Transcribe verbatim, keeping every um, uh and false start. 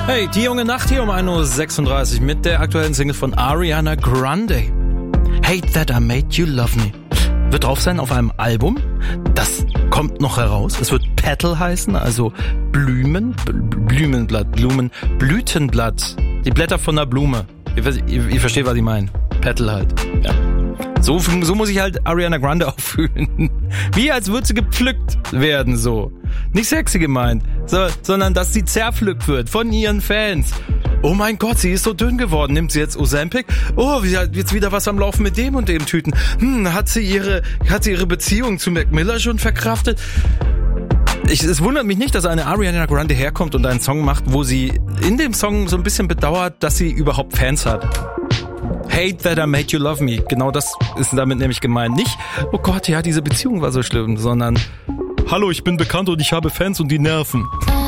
Hey, die junge Nacht hier um ein Uhr sechsunddreißig mit der aktuellen Single von Ariana Grande. Hate That I Made You Love Me. Wird drauf sein auf einem Album. Das kommt noch heraus. Es wird Petal heißen, also Blumen, Blumenblatt, Blumen, Blütenblatt. Die Blätter von einer Blume. Ihr, ihr, ihr versteht, was ich meine. Petal halt. Ja. So, so muss ich halt Ariana Grande auch fühlen. Wie als würde sie gepflückt werden, so. Nicht sexy gemeint, so, sondern dass sie zerpflückt wird von ihren Fans. Oh mein Gott, sie ist so dünn geworden. Nimmt sie jetzt Ozempic? Oh, sie hat jetzt wieder was am Laufen mit dem und dem Tüten. Hm, hat sie ihre, hat sie ihre Beziehung zu Mac Miller schon verkraftet? Ich, es wundert mich nicht, dass eine Ariana Grande herkommt und einen Song macht, wo sie in dem Song so ein bisschen bedauert, dass sie überhaupt Fans hat. Hate That I Made You Love Me. Genau das ist damit nämlich gemeint. Nicht, oh Gott, ja, diese Beziehung war so schlimm, sondern hallo, ich bin bekannt und ich habe Fans und die nerven.